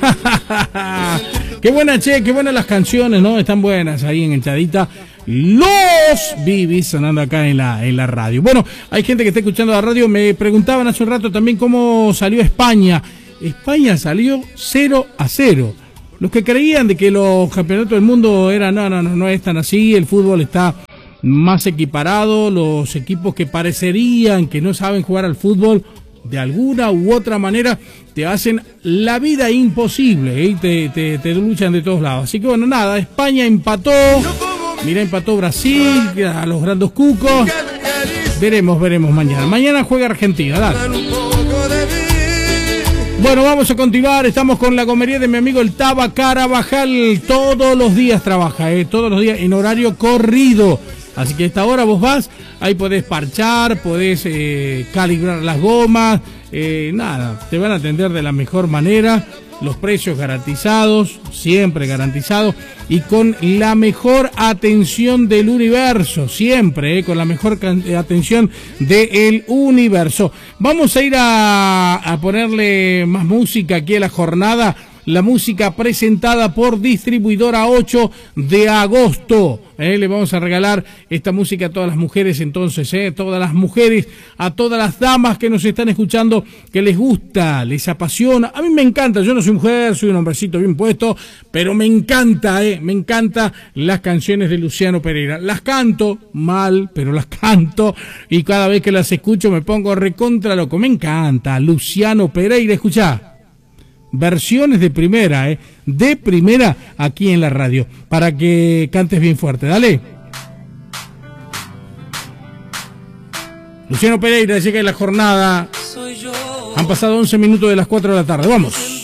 Qué buena, che, qué buenas las canciones, ¿no? Están buenas ahí enganchadita. Los Bibis sonando acá en la radio. Bueno, hay gente que está escuchando la radio. Me preguntaban hace un rato también cómo salió España. España salió 0-0. Los que creían de que los campeonatos del mundo eran, no es tan así. El fútbol está más equiparado. Los equipos que parecerían que no saben jugar al fútbol, de alguna u otra manera te hacen la vida imposible, ¿eh? Te luchan de todos lados. Así que bueno, nada, España empató. Mira, empató Brasil, a los grandes cucos. Veremos mañana. Mañana juega Argentina, dale. Bueno, vamos a continuar. Estamos con la comería de mi amigo el Taba Carabajal. Todos los días trabaja, todos los días en horario corrido. Así que a esta hora vos vas, ahí podés parchar, podés calibrar las gomas, nada, te van a atender de la mejor manera, los precios garantizados, siempre garantizados, y con la mejor atención del universo, siempre, con la mejor atención del universo. Vamos a ir a ponerle más música aquí a la jornada. La música presentada por Distribuidora 8 de agosto. Le vamos a regalar esta música a todas las mujeres entonces, todas las mujeres, a todas las damas que nos están escuchando, que les gusta, les apasiona. A mí me encanta, yo no soy mujer, soy un hombrecito bien puesto, pero me encanta las canciones de Luciano Pereira. Las canto mal, pero las canto, y cada vez que las escucho me pongo recontra loco. Me encanta Luciano Pereira, escuchá. Versiones de primera aquí en la radio, para que cantes bien fuerte, dale. Luciano Pereira llega en la jornada. Han pasado 11 minutos de las 4 de la tarde, vamos.